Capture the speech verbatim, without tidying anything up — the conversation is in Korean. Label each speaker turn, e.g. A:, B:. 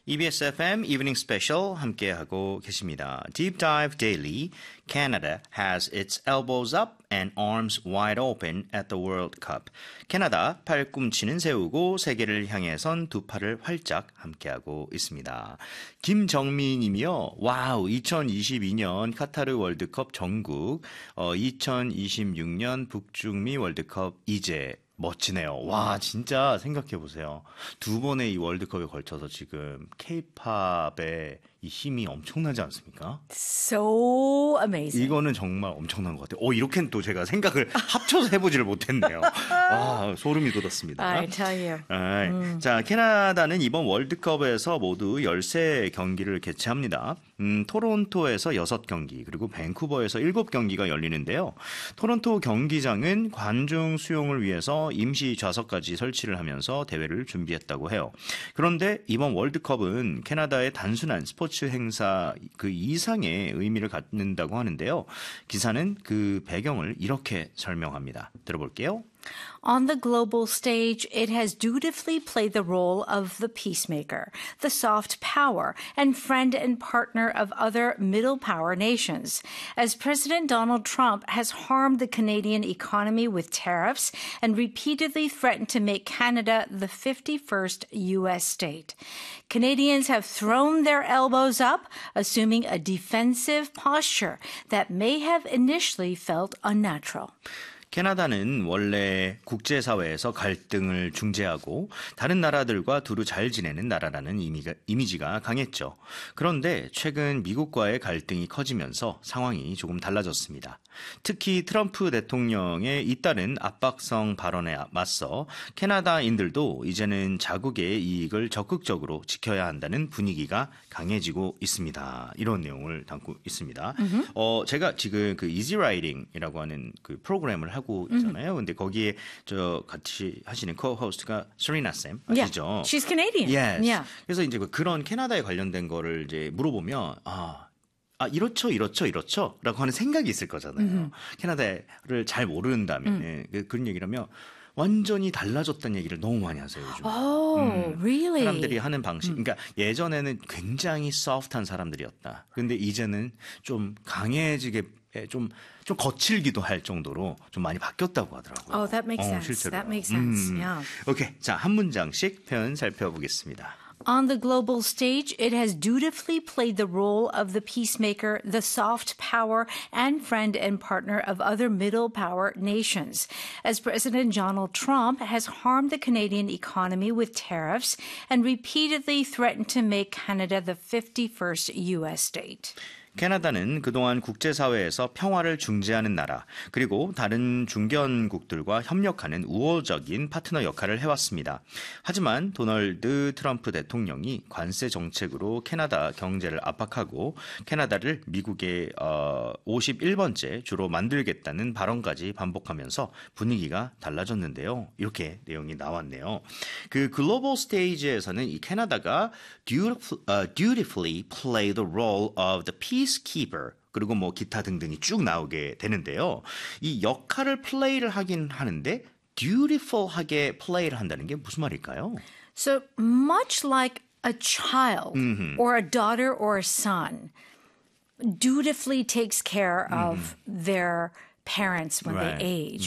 A: 이비에스 에프엠 Evening Special 함께하고 계십니다. Deep Dive Daily, Canada has its elbows up and arms wide open at the World Cup. 캐나다 팔꿈치는 세우고 세계를 향해선 두 팔을 활짝 함께하고 있습니다. 김정미 님이요. 와우, 이천이십이 년 카타르 월드컵 전국, 어, 이천이십육 년 북중미 월드컵 이제 멋지네요. 와, 진짜 생각해보세요. 두 번의 이 월드컵에 걸쳐서 지금 K-팝의 이 힘이 엄청나지 않습니까?
B: So amazing.
A: 이거는 정말 엄청난 것 같아요. 오, 이렇게는 또 제가 생각을 합쳐서 해보지를 못했네요. 아, 소름이 돋았습니다.
B: I tell you.
A: Right. 음. 자, 캐나다는 이번 월드컵에서 모두 열세 경기를 개최합니다. 음, 토론토에서 여섯 경기, 그리고 밴쿠버에서 일곱 경기가 열리는데요. 토론토 경기장은 관중 수용을 위해서 임시 좌석까지 설치를 하면서 대회를 준비했다고 해요. 그런데 이번 월드컵은 캐나다의 단순한 스포츠 행사 그 이상의 의미를 갖는다고 하는데요. 기사는 그 배경을 이렇게 설명합니다. 들어볼게요.
B: On the global stage, it has dutifully played the role of the peacemaker, the soft power, and friend and partner of other middle power nations. As President Donald Trump has harmed the Canadian economy with tariffs and repeatedly threatened to make Canada the fifty-first U S state. Canadians have thrown their elbows up, assuming a defensive posture that may have initially felt unnatural.
A: 캐나다는 원래 국제사회에서 갈등을 중재하고 다른 나라들과 두루 잘 지내는 나라라는 이미가, 이미지가 강했죠. 그런데 최근 미국과의 갈등이 커지면서 상황이 조금 달라졌습니다. 특히 트럼프 대통령의 잇따른 압박성 발언에 맞서 캐나다인들도 이제는 자국의 이익을 적극적으로 지켜야 한다는 분위기가 강해지고 있습니다. 이런 내용을 담고 있습니다. Mm-hmm. 어, 제가 지금 그 이지 라이딩이라고 하는 그 프로그램을 하고 있잖아요. 근데 거기에 저 같이 하시는 co-host가 서리나 쌤 아시죠?
B: Yeah, she's Canadian.
A: Yes.
B: Yeah.
A: 그래서 이제 그런 캐나다에 관련된 거를 이제 물어보면 아, 아 이렇죠, 이렇죠, 이렇죠, 라고 하는 생각이 있을 거잖아요. Mm-hmm. 캐나다를 잘 모른다면 mm. 그런 얘기를 하면 완전히 달라졌다는 얘기를 너무 많이 하세요, 요즘.
B: Oh,
A: 음,
B: really?
A: 사람들이 하는 방식. 그러니까 예전에는 굉장히 soft한 사람들이었다. 근데 이제는 좀 강해지게 좀, 좀 거칠기도 할 정도로 좀 많이 바뀌었다고 하더라고요.
B: Oh, that makes
A: 어,
B: sense.
A: 실제로.
B: That makes sense.
A: 음.
B: Yeah.
A: 오케이. 자, 한 문장씩 표현 살펴보겠습니다.
B: On the global stage, it has dutifully played the role of the peacemaker, the soft power, and friend and partner of other middle power nations. As President Donald Trump has harmed the Canadian economy with tariffs and repeatedly threatened to make Canada the fifty-first U S state.
A: 캐나다는 그동안 국제사회에서 평화를 중재하는 나라, 그리고 다른 중견국들과 협력하는 우호적인 파트너 역할을 해왔습니다. 하지만 도널드 트럼프 대통령이 관세 정책으로 캐나다 경제를 압박하고 캐나다를 미국의 어, 오십일 번째 주로 만들겠다는 발언까지 반복하면서 분위기가 달라졌는데요. 이렇게 내용이 나왔네요. 그 글로벌 스테이지에서는 이 캐나다가 dutiful, uh, dutifully play the role of the peacekeeper 그리고 뭐 기타 등등이 쭉 나오게 되는데요. 이 역할을 플레이를 하긴 하는데 dutiful하게 플레이를 한다는 게 무슨 말일까요?
B: So much like a child mm-hmm. or a daughter or a son dutifully takes care of mm-hmm. their parents when right. they age.